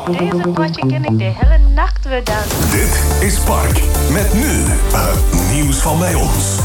Deze potje ken ik de hele nacht weer dansen. Dit is Park. Met nu het nieuws van bij ons.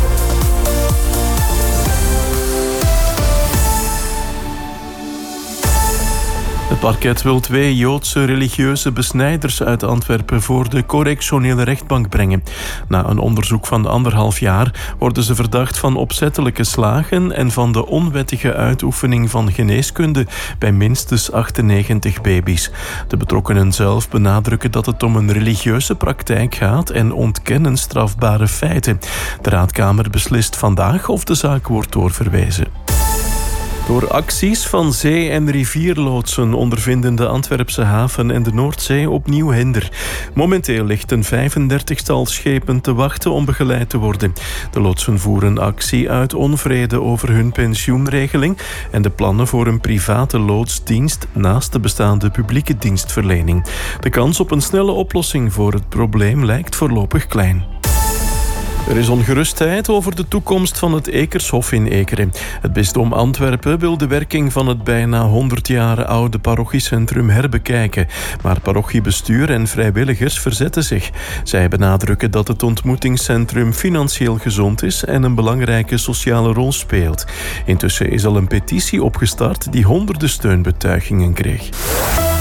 Het parket wil 2 Joodse religieuze besnijders uit Antwerpen voor de correctionele rechtbank brengen. Na een onderzoek van 1,5 jaar worden ze verdacht van opzettelijke slagen en van de onwettige uitoefening van geneeskunde bij minstens 98 baby's. De betrokkenen zelf benadrukken dat het om een religieuze praktijk gaat en ontkennen strafbare feiten. De Raadkamer beslist vandaag of de zaak wordt doorverwezen. Door acties van zee- en rivierloodsen ondervinden de Antwerpse haven en de Noordzee opnieuw hinder. Momenteel ligt een 35-tal schepen te wachten om begeleid te worden. De loodsen voeren actie uit onvrede over hun pensioenregeling en de plannen voor een private loodsdienst naast de bestaande publieke dienstverlening. De kans op een snelle oplossing voor het probleem lijkt voorlopig klein. Er is ongerustheid over de toekomst van het Ekershof in Ekeren. Het bisdom Antwerpen wil de werking van het bijna 100 jaar oude parochiecentrum herbekijken. Maar parochiebestuur en vrijwilligers verzetten zich. Zij benadrukken dat het ontmoetingscentrum financieel gezond is en een belangrijke sociale rol speelt. Intussen is al een petitie opgestart die honderden steunbetuigingen kreeg.